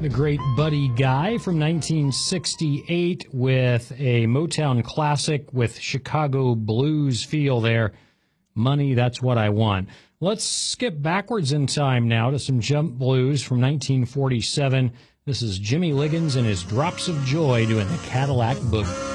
The great Buddy Guy from 1968 with a Motown classic with Chicago blues feel there. Money, That's What I Want. Let's skip backwards in time now to some jump blues from 1947. This is Jimmy Liggins and his Drops of Joy doing the Cadillac Boogie.